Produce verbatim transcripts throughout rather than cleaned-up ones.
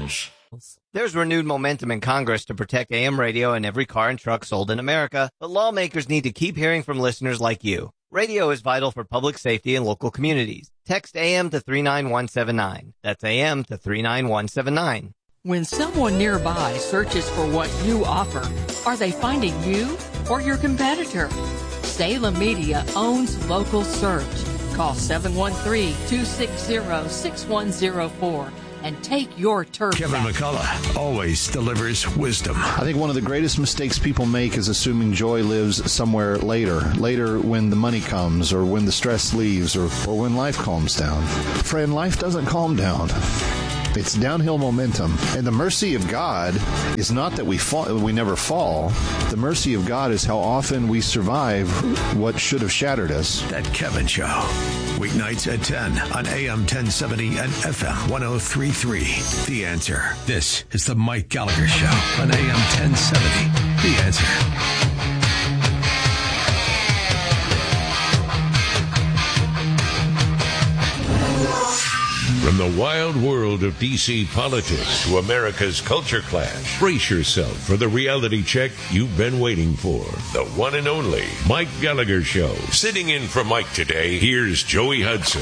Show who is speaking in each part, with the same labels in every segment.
Speaker 1: news.
Speaker 2: There's renewed momentum in Congress to protect A M radio in every car and truck sold in America, but lawmakers need to keep hearing from listeners like you. Radio is vital for public safety in local communities. Text A M to three nine one seven nine. That's A M to three nine one seven nine.
Speaker 3: When someone nearby searches for what you offer, are they finding you or your competitor? Salem Media owns local search. Call seven one three, two six zero, six one zero four and take your turf
Speaker 1: Kevin
Speaker 3: back.
Speaker 1: McCullough always delivers wisdom.
Speaker 4: I think one of the greatest mistakes people make is assuming joy lives somewhere later. Later when the money comes, or when the stress leaves, or, or when life calms down. Friend, life doesn't calm down. It's downhill momentum. And the mercy of God is not that we fall, we never fall. The mercy of God is how often we survive what should have shattered us.
Speaker 1: That Kevin Show. Weeknights at ten on A M ten seventy and F M one oh three point three. The Answer. This is the Mike Gallagher Show on A M ten seventy. The Answer.
Speaker 5: From the wild world of D C politics to America's culture clash, brace yourself for the reality check you've been waiting for. The one and only Mike Gallagher Show. Sitting in for Mike today, here's Joey Hudson.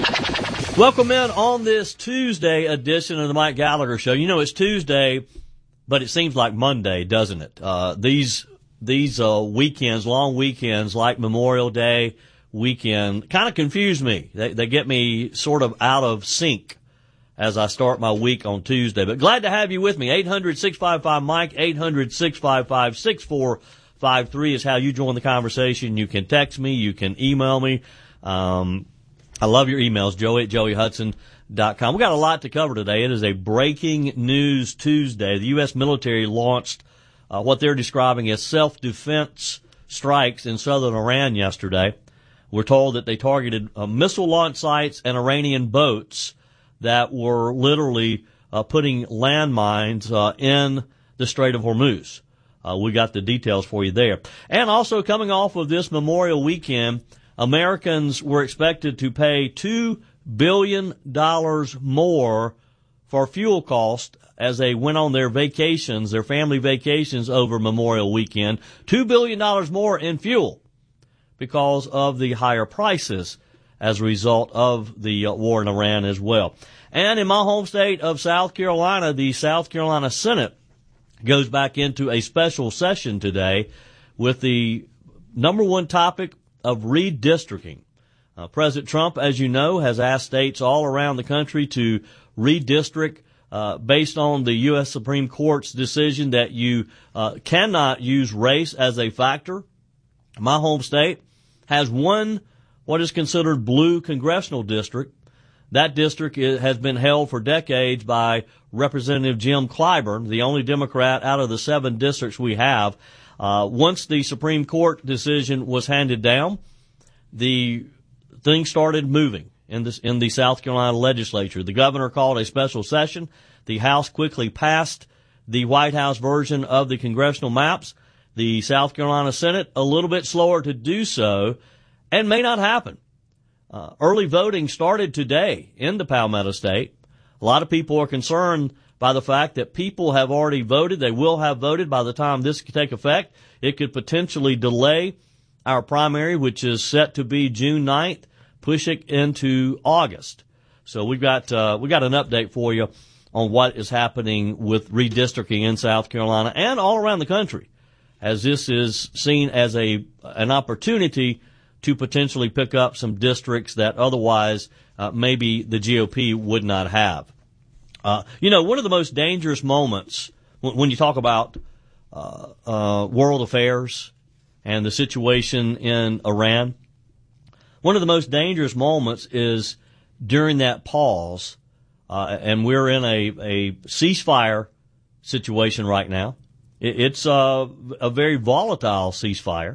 Speaker 6: Welcome in on this Tuesday edition of the Mike Gallagher Show. You know, it's Tuesday, but it seems like Monday, doesn't it? Uh, these these uh, weekends, long weekends like Memorial Day weekend, kind of confuse me. They, they get me sort of out of sync as I start my week on Tuesday. But glad to have you with me. eight hundred, six five five, Mike, eight hundred, six five five, six four five three is how you join the conversation. You can text me. You can email me. Um, I love your emails, joey at joey hudson dot com. We got a lot to cover today. It is a breaking news Tuesday. The U S military launched uh, what they're describing as self-defense strikes in southern Iran yesterday. We're told that they targeted uh, missile launch sites and Iranian boats that were literally uh, putting landmines uh, in the Strait of Hormuz. Uh, we got the details for you there. And also coming off of this Memorial weekend, Americans were expected to pay two billion dollars more for fuel costs as they went on their vacations, their family vacations over Memorial weekend. two billion dollars more in fuel because of the higher prices as a result of the uh, war in Iran as well. And in my home state of South Carolina, the South Carolina Senate goes back into a special session today with the number one topic of redistricting. Uh, President Trump, as you know, has asked states all around the country to redistrict uh, based on the U S Supreme Court's decision that you uh, cannot use race as a factor. My home state has one what is considered blue congressional district. That district has been held for decades by Representative Jim Clyburn, the only Democrat out of the seven districts we have. Uh, once the Supreme Court decision was handed down, the thing started moving in this, in the South Carolina legislature. The governor called a special session. The House quickly passed the White House version of the congressional maps. The South Carolina Senate, a little bit slower to do so, and may not happen. Uh, early voting started today in the Palmetto State. A lot of people are concerned by the fact that people have already voted. They will have voted by the time this could take effect. It could potentially delay our primary, which is set to be June ninth, push it into August. So we've got, uh, we got an update for you on what is happening with redistricting in South Carolina and all around the country, as this is seen as a an opportunity to potentially pick up some districts that otherwise uh, maybe the G O P would not have. Uh, you know, one of the most dangerous moments when, when you talk about uh, uh, world affairs and the situation in Iran, one of the most dangerous moments is during that pause, uh, and we're in a, a ceasefire situation right now. It's a, a very volatile ceasefire.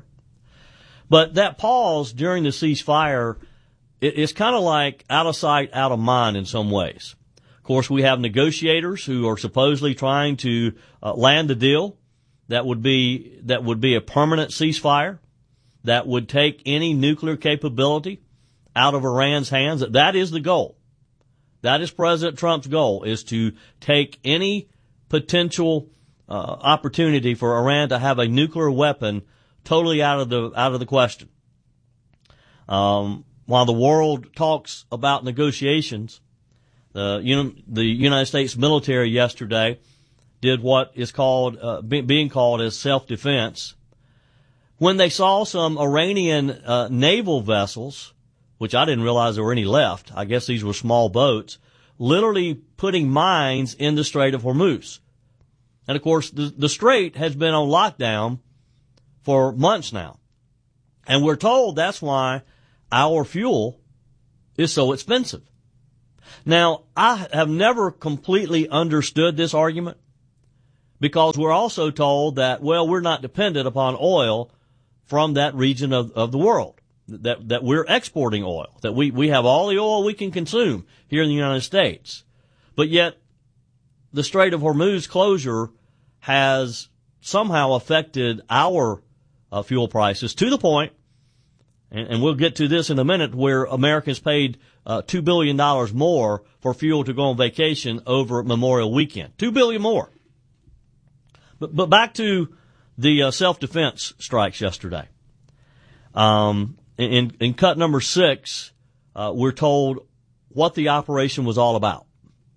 Speaker 6: But that pause during the ceasefire is kind of like out of sight, out of mind in some ways. Of course, we have negotiators who are supposedly trying to uh, land a deal that would be that would be a permanent ceasefire, that would take any nuclear capability out of Iran's hands. That is the goal. That is President Trump's goal, is to take any potential uh, opportunity for Iran to have a nuclear weapon totally out of the out of the question. Um, while the world talks about negotiations, the you know, the United States military yesterday did what is called uh, be, being called as self-defense. When they saw some Iranian uh, naval vessels, which I didn't realize there were any left, I guess these were small boats, literally putting mines in the Strait of Hormuz. And of course, the, the Strait has been on lockdown for months now. And we're told that's why our fuel is so expensive. Now, I have never completely understood this argument, because we're also told that, well, we're not dependent upon oil from that region of, of the world, that, that we're exporting oil, that we, we have all the oil we can consume here in the United States. But yet, the Strait of Hormuz closure has somehow affected our uh, fuel prices to the point, and, and we'll get to this in a minute, where Americans paid uh, two billion dollars more for fuel to go on vacation over Memorial Weekend. two billion dollars more. But, but back to the uh, self-defense strikes yesterday. Um, in, in cut number six, uh, we're told what the operation was all about.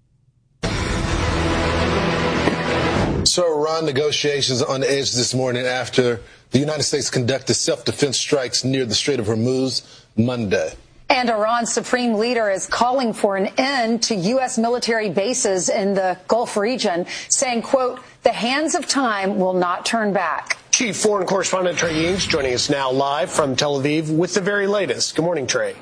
Speaker 7: So Iran negotiations on edge this morning after the United States conducted self-defense strikes near the Strait of Hormuz Monday.
Speaker 8: And Iran's supreme leader is calling for an end to U S military bases in the Gulf region, saying, quote, the hands of time will not turn back.
Speaker 9: Chief Foreign Correspondent Trey Yingst joining us now live from Tel Aviv with the very latest. Good morning, Trey.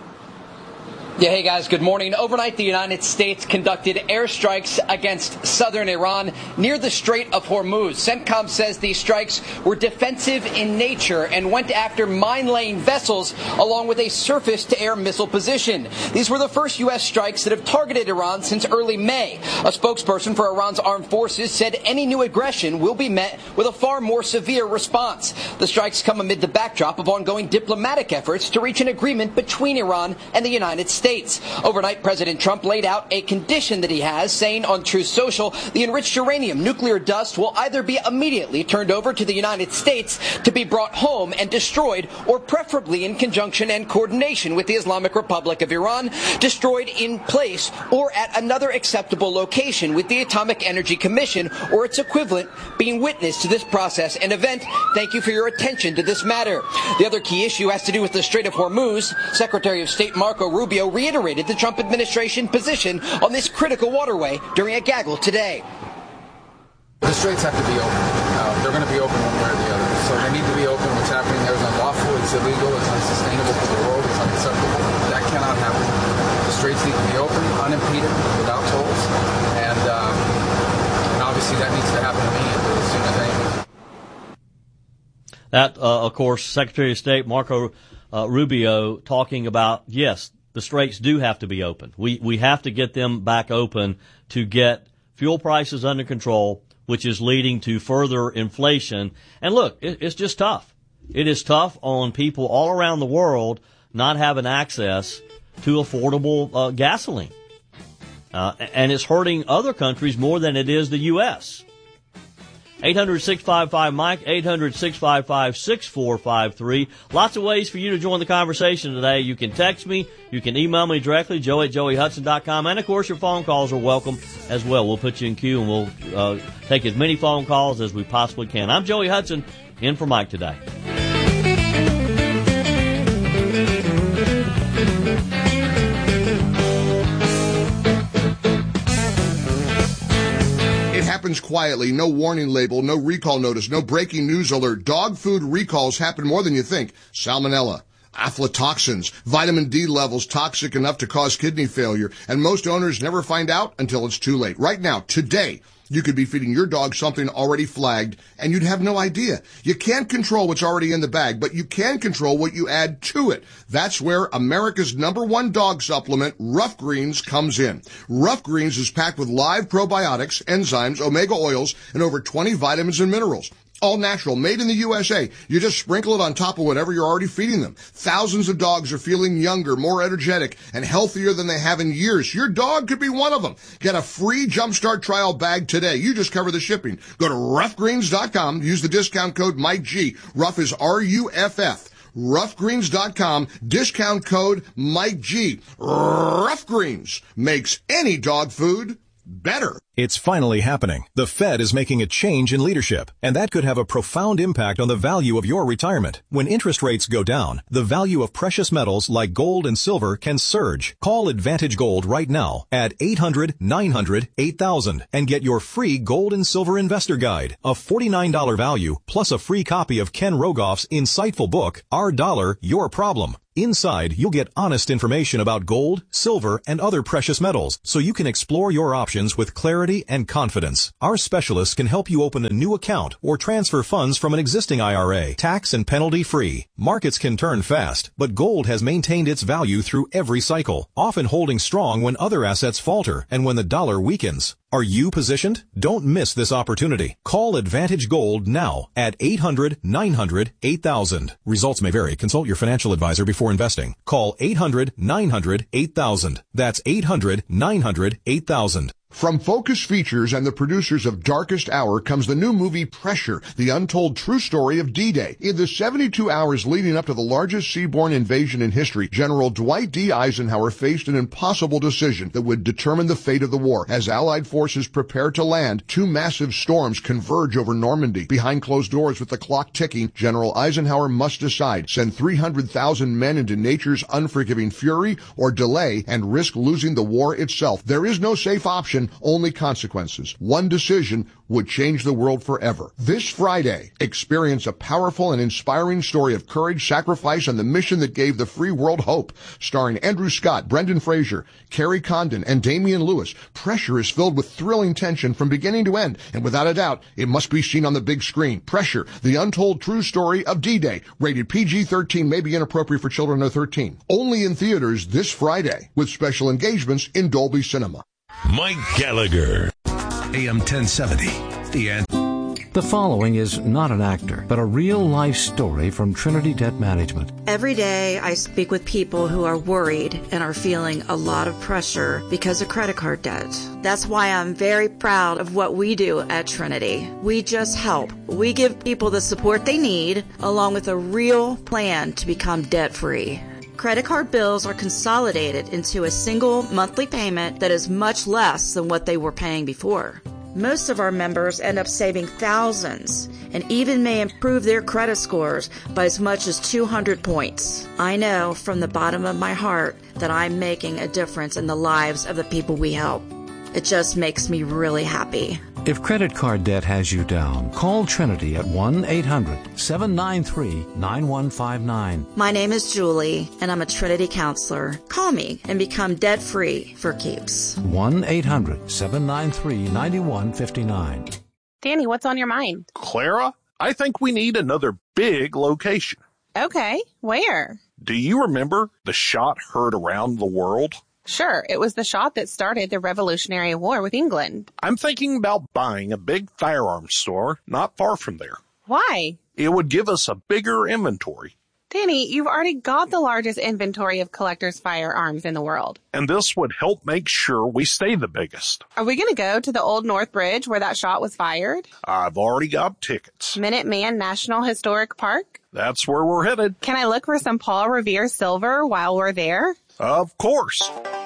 Speaker 10: Yeah, hey guys, good morning. Overnight, the United States conducted airstrikes against southern Iran near the Strait of Hormuz. CENTCOM says these strikes were defensive in nature and went after mine-laying vessels along with a surface-to-air missile position. These were the first U S strikes that have targeted Iran since early May. A spokesperson for Iran's armed forces said any new aggression will be met with a far more severe response. The strikes come amid the backdrop of ongoing diplomatic efforts to reach an agreement between Iran and the United States. Overnight, President Trump laid out a condition that he has, saying on Truth Social, the enriched uranium nuclear dust will either be immediately turned over to the United States to be brought home and destroyed, or preferably in conjunction and coordination with the Islamic Republic of Iran, destroyed in place or at another acceptable location, with the Atomic Energy Commission or its equivalent being witness to this process and event. Thank you for your attention to this matter. The other key issue has to do with the Strait of Hormuz. Secretary of State Marco Rubio reiterated the Trump administration position on this critical waterway during a gaggle today.
Speaker 11: The straits have to be open. Uh, they're going to be open one way or the other. So they need to be open. What's happening there is unlawful. It's illegal. It's unsustainable for the world. It's unacceptable. That cannot happen. The straits need to be open, unimpeded, without tolls. And, um, and obviously that needs to happen immediately as soon as anything.
Speaker 6: That, uh, of course, Secretary of State Marco uh, Rubio talking about, yes, the straits do have to be open. We we have to get them back open to get fuel prices under control, which is leading to further inflation. And look, it, it's just tough. It is tough on people all around the world not having access to affordable uh, gasoline. Uh, and it's hurting other countries more than it is the U S eight hundred, six five five, Mike, eight hundred, six five five, six four five three. Lots of ways for you to join the conversation today. You can text me. You can email me directly, joe at joey hudson dot com. And, of course, your phone calls are welcome as well. We'll put you in queue, and we'll uh, take as many phone calls as we possibly can. I'm Joey Hudson, in for Mike today.
Speaker 12: Happens quietly, no warning label, no recall notice, no breaking news alert. Dog food recalls happen more than you think. Salmonella, aflatoxins, vitamin D levels toxic enough to cause kidney failure, and most owners never find out until it's too late. Right now, today, you could be feeding your dog something already flagged, and you'd have no idea. You can't control what's already in the bag, but you can control what you add to it. That's where America's number one dog supplement, Rough Greens, comes in. Rough Greens is packed with live probiotics, enzymes, omega oils, and over twenty vitamins and minerals. All natural, made in the U S A. You just sprinkle it on top of whatever you're already feeding them. Thousands of dogs are feeling younger, more energetic, and healthier than they have in years. Your dog could be one of them. Get a free Jumpstart trial bag today. You just cover the shipping. Go to rough greens dot com. Use the discount code Mike G. Ruff is R U F F. rough greens dot com, discount code Mike G. Rough Greens makes any dog food better.
Speaker 13: It's finally happening. The Fed is making a change in leadership, and that could have a profound impact on the value of your retirement. When interest rates go down, the value of precious metals like gold and silver can surge. Call Advantage Gold right now at eight hundred, nine hundred, eight thousand and get your free Gold and Silver Investor Guide, a forty-nine dollars value, plus a free copy of Ken Rogoff's insightful book, Our Dollar, Your Problem. Inside, you'll get honest information about gold, silver, and other precious metals, so you can explore your options with clarity and confidence. Our specialists can help you open a new account or transfer funds from an existing I R A, tax and penalty free. Markets can turn fast, but gold has maintained its value through every cycle, often holding strong when other assets falter and when the dollar weakens. Are you positioned? Don't miss this opportunity. Call Advantage Gold now at eight hundred, nine hundred, eight thousand. Results may vary. Consult your financial advisor before investing. Call eight hundred, nine hundred, eight thousand. That's eight hundred, nine hundred, eight thousand.
Speaker 12: From Focus Features and the producers of Darkest Hour comes the new movie Pressure, the untold true story of D-Day. In the seventy-two hours leading up to the largest seaborne invasion in history, General Dwight D. Eisenhower faced an impossible decision that would determine the fate of the war. As Allied forces prepare to land, two massive storms converge over Normandy. Behind closed doors with the clock ticking, General Eisenhower must decide, send three hundred thousand men into nature's unforgiving fury or delay and risk losing the war itself. There is no safe option. Only consequences. One decision would change the world forever. This Friday, experience a powerful and inspiring story of courage, sacrifice, and the mission that gave the free world hope. Starring Andrew Scott, Brendan Fraser, Carrie Condon, and Damian Lewis. Pressure is filled with thrilling tension from beginning to end, and without a doubt, it must be seen on the big screen. Pressure, the untold true story of D-Day. Rated P G thirteen, may be inappropriate for children under thirteen. Only in theaters this Friday, with special engagements in Dolby Cinema.
Speaker 5: Mike Gallagher.
Speaker 1: A M ten seventy, The Answer.
Speaker 14: The following is not an actor, but a real-life story from Trinity Debt Management.
Speaker 15: Every day I speak with people who are worried and are feeling a lot of pressure because of credit card debt. That's why I'm very proud of what we do at Trinity. We just help. We give people the support they need, along with a real plan to become debt-free. Credit card bills are consolidated into a single monthly payment that is much less than what they were paying before. Most of our members end up saving thousands and even may improve their credit scores by as much as two hundred points. I know from the bottom of my heart that I'm making a difference in the lives of the people we help. It just makes me really happy.
Speaker 14: If credit card debt has you down, call Trinity at one eight hundred, seven nine three, nine one five nine.
Speaker 15: My name is Julie, and I'm a Trinity counselor. Call me and become debt-free for keeps.
Speaker 14: one eight hundred, seven nine three, nine one five nine.
Speaker 16: Danny, what's on your mind?
Speaker 17: Clara, I think we need another big location.
Speaker 16: Okay, where?
Speaker 17: Do you remember the shot heard around the world?
Speaker 16: Sure, it was the shot that started the Revolutionary War with England.
Speaker 17: I'm thinking about buying a big firearms store not far from there.
Speaker 16: Why?
Speaker 17: It would give us a bigger inventory.
Speaker 16: Danny, you've already got the largest inventory of collectors' firearms in the world.
Speaker 17: And this would help make sure we stay the biggest.
Speaker 16: Are we going to go to the Old North Bridge where that shot was fired?
Speaker 17: I've already got tickets.
Speaker 16: Minuteman National Historic Park?
Speaker 17: That's where we're headed.
Speaker 16: Can I look for some Paul Revere silver while we're there?
Speaker 17: Of course.